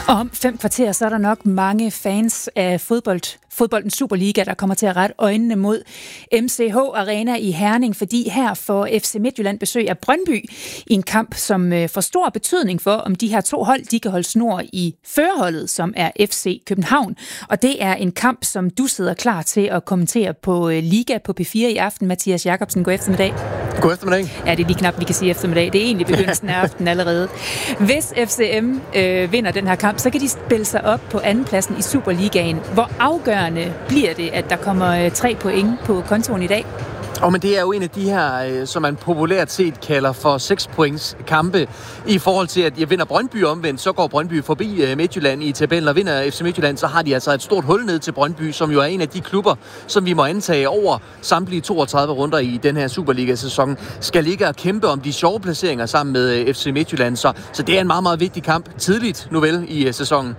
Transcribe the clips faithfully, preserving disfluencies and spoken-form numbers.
Og om fem kvarter, så er der nok mange fans af fodbold, fodboldens Superliga, der kommer til at rette øjnene mod M C H Arena i Herning, fordi her får F C Midtjylland besøg af Brøndby i en kamp, som får stor betydning for, om de her to hold, de kan holde snor i førerholdet, som er F C København. Og det er en kamp, som du sidder klar til at kommentere på Liga på P fire i aften. Mathias Jacobsen, god eftermiddag. God eftermiddag. Ja, det er lige knap, vi kan sige eftermiddag. Det er egentlig begyndelsen af aftenen allerede. Hvis F C M øh, vinder den her kamp, så kan de spille sig op på andenpladsen i Superligaen. Hvor afgørende bliver det, at der kommer øh, tre point på kontoen i dag? Og men det er jo en af de her, som man populært set kalder for seks points kampe. I forhold til, at jeg vinder Brøndby omvendt, så går Brøndby forbi Midtjylland i tabellen, og vinder F C Midtjylland, så har de altså et stort hul ned til Brøndby, som jo er en af de klubber, som vi må antage over samtlige toogtredive runder i den her Superliga-sæson, skal ligge og kæmpe om de sjove placeringer sammen med F C Midtjylland. Så, så det er en meget, meget vigtig kamp tidligt nu vel i sæsonen.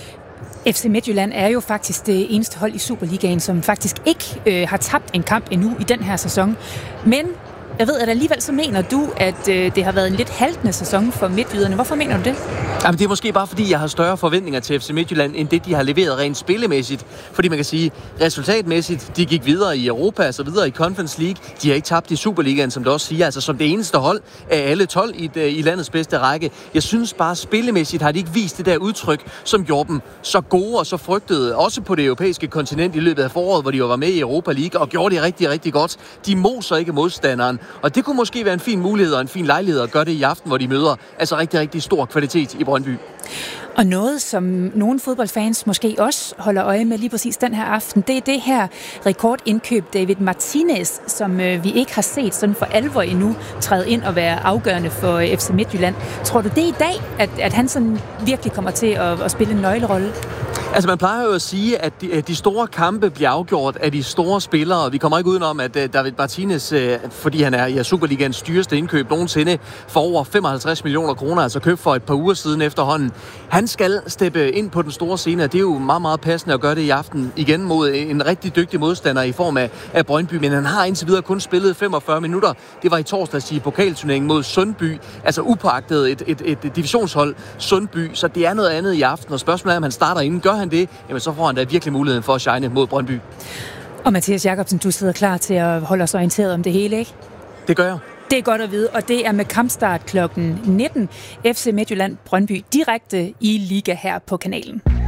F C Midtjylland er jo faktisk det eneste hold i Superligaen, som faktisk ikke øh, har tabt en kamp endnu i den her sæson. Men jeg ved, at alligevel så mener du, at øh, det har været en lidt haltende sæson for midtjyderne. Hvorfor mener du det? Jamen, det er måske bare, fordi jeg har større forventninger til F C Midtjylland, end det, de har leveret rent spillemæssigt. Fordi man kan sige, resultatmæssigt, de gik videre i Europa og så videre i Conference League. De har ikke tabt i Superligaen, som det også siger, altså som det eneste hold af alle tolv i, i landets bedste række. Jeg synes bare, spillemæssigt har de ikke vist det der udtryk, som gjorde dem så gode og så frygtede, også på det europæiske kontinent i løbet af foråret, hvor de jo var med i Europa League og gjorde det rigtig, rigtig godt. De moser ikke modstanderen, og det kunne måske være en fin mulighed og en fin lejlighed at gøre det i aften, hvor de møder altså rigtig, rigtig stor kvalitet i Brøndby. Og noget, som nogle fodboldfans måske også holder øje med lige præcis den her aften, det er det her rekordindkøb David Martinez, som øh, vi ikke har set sådan for alvor endnu træde ind og være afgørende for øh, F C Midtjylland. Tror du det i dag, at, at han sådan virkelig kommer til at, at spille en nøglerolle? Altså man plejer jo at sige, at de, at de store kampe bliver afgjort af de store spillere. Vi kommer ikke udenom, at uh, David Martinez, uh, fordi han er i Superligaens dyreste indkøb nogensinde, for over femoghalvtreds millioner kroner, altså købt for et par uger siden efterhånden. Han skal steppe ind på den store scene, og det er jo meget, meget passende at gøre det i aften igen mod en rigtig dygtig modstander i form af, af Brøndby, men han har indtil videre kun spillet femogfyrre minutter. Det var i torsdags i pokalturneringen mod Sundby, altså upåagtet et, et, et, et divisionshold Sundby, så det er noget andet i aften, og spørgsmålet er, om han starter inden. Gør han det, jamen så får han da virkelig muligheden for at shine mod Brøndby. Og Mathias Jacobsen, du sidder klar til at holde os orienteret om det hele, ikke? Det gør jeg. Det er godt at vide, og det er med kampstart klokken nitten. F C Midtjylland Brøndby direkte i Liga her på kanalen.